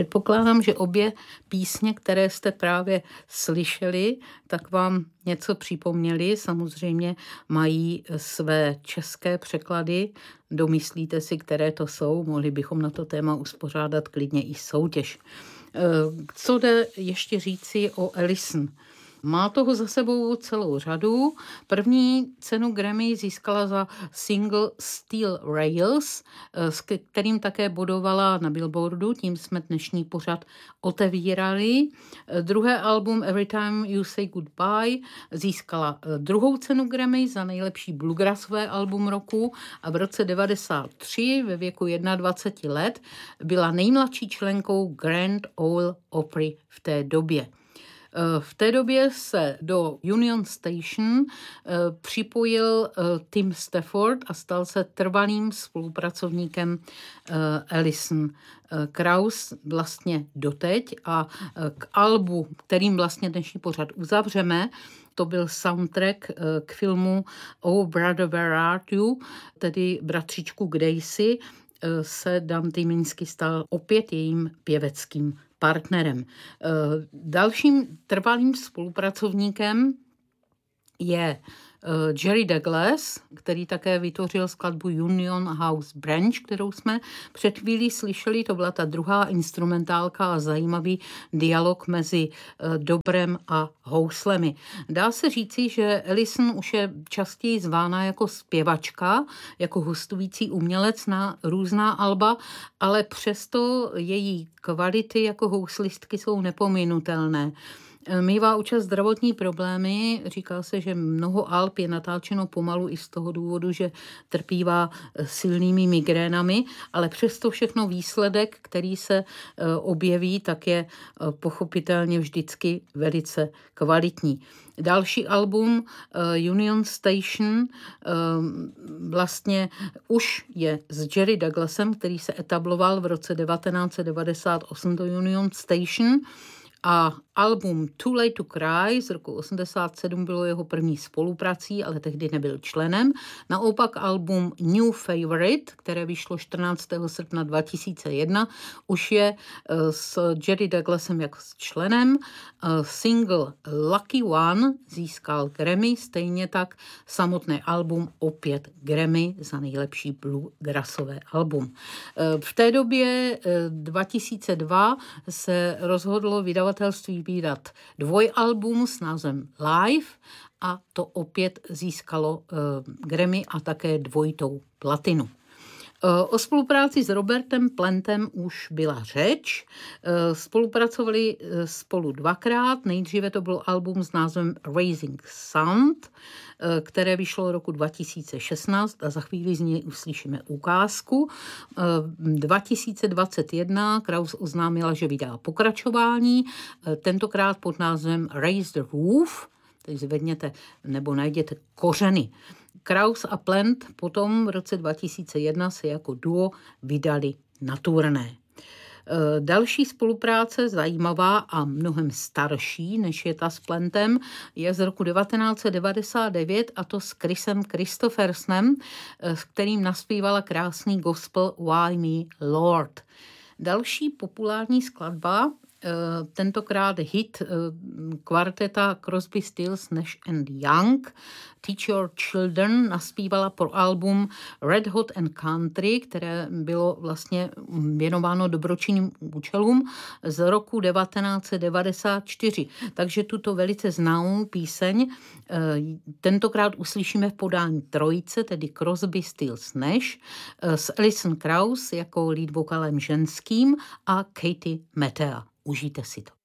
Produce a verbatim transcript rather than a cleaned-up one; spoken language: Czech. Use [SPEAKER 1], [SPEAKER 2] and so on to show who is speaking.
[SPEAKER 1] Předpokládám, že obě písně, které jste právě slyšeli, tak vám něco připomněly. Samozřejmě mají své české překlady. Domyslíte si, které to jsou? Mohli bychom na to téma uspořádat klidně i soutěž. Co jde ještě říci o Allison? Má toho za sebou celou řadu. První cenu Grammy získala za single Steel Rails, s kterým také bodovala na Billboardu, tím jsme dnešní pořad otevírali. Druhé album Every Time You Say Goodbye získala druhou cenu Grammy za nejlepší bluegrassové album roku a v roce devadesát tři ve věku dvacet jedna let byla nejmladší členkou Grand Ole Opry v té době. V té době se do Union Station připojil Tim Stafford a stal se trvalým spolupracovníkem Allison Krauss vlastně doteď a k albu, kterým vlastně dnešní pořad uzavřeme, to byl soundtrack k filmu Oh Brother Where Are You, tedy Bratřičku, kde jsi, se Dan Tymiński stal opět jejím pěveckým partnerem. Dalším trvalým spolupracovníkem je Jerry Douglas, který také vytvořil skladbu Union House Branch, kterou jsme před chvílí slyšeli. To byla ta druhá instrumentálka a zajímavý dialog mezi dobrem a houslemi. Dá se říci, že Allison už je častěji zvána jako zpěvačka, jako hostující umělec na různá alba, ale přesto její kvality jako houslistky jsou nepominutelné. Mívá občas zdravotní problémy, říká se, že mnoho alb je natáčeno pomalu i z toho důvodu, že trpívá silnými migrénami, ale přesto všechno výsledek, který se objeví, tak je pochopitelně vždycky velice kvalitní. Další album Union Station vlastně už je s Jerry Douglasem, který se etabloval v roce devatenáct set devadesát osm do Union Station. A album Too Late to Cry z roku osmdesát sedm bylo jeho první spoluprací, ale tehdy nebyl členem. Naopak album New Favorite, které vyšlo čtrnáctého srpna dva tisíce jedna, už je s Jerry Douglasem jako s členem. Single Lucky One získal Grammy, stejně tak samotné album opět Grammy za nejlepší bluegrassové album. V té době dva tisíce dva se rozhodlo vydavatelství vydat dvojalbum s názvem Live a to opět získalo uh, Grammy a také dvojitou platinu. O spolupráci s Robertem Plantem už byla řeč. Spolupracovali spolu dvakrát. Nejdříve to byl album s názvem Raising Sound, které vyšlo roku dva tisíce šestnáct a za chvíli z něj uslyšíme ukázku. dva tisíce dvacet jedna Krauss oznámila, že vydá pokračování, tentokrát pod názvem Raise the Roof, teď zvedněte nebo najděte kořeny. Krauss a Plant potom v roce dva tisíce jedna se jako duo vydali na turné. Další spolupráce, zajímavá a mnohem starší, než je ta s Plantem, je z roku devatenáct set devadesát devět a to s Chrisem Christophersonem, s kterým naspívala krásný gospel Why Me Lord. Další populární skladba, tentokrát hit kvarteta Crosby, Stills, Nash and Young, Teach Your Children, naspívala pro album Red Hot and Country, které bylo vlastně věnováno dobročinným účelům z roku devatenáct set devadesát čtyři. Takže tuto velice známou píseň tentokrát uslyšíme v podání trojice, tedy Crosby, Stills, Nash, s Allison Krauss jako lead vokalem ženským a Katie Mattea. Užijte si to.